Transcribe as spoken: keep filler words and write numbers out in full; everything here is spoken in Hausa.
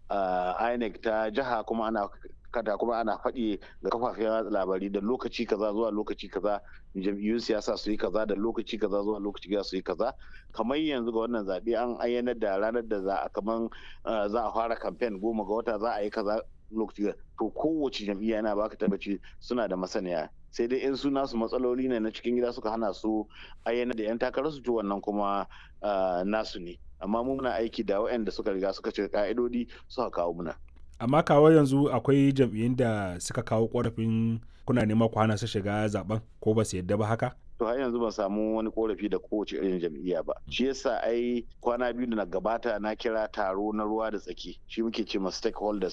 I N E C ta jiha kuma ana kada kuma ana faɗi ga kafafen labarai da lokaci kaza zuwa lokaci kaza jam'iyyun siyasa su yi kaza da lokaci kaza zuwa lokaci kaza su yi kaza. Kamar yanzu ga wannan zaɓe an ayyana da ranar da za a kaman za a fara kamfen goma ga wata za a yi kaza lokaci to kowace jam'iyya yana baka tabbaci suna da masaniya sai dai in su nasu matsaloli ne na cikin gida suka hana su ayyana da 'yan takararsu to wannan kuma nasu ne amma mu muna aiki da waɗanda suka riga suka cika ka'idodi suka kawo muna. Amma kawo yanzu akwai jam'iyyun da suka kawo korafin kuna nema ku hana su shiga zaben ko ba su yadda ba haka? To har yanzu ban samu wani korafi da kowace irin jam'iyya ba. Shi yasa ai kwana biyu da na gabata na kira taro na ruwa da tsaki shi muke ce ma stakeholders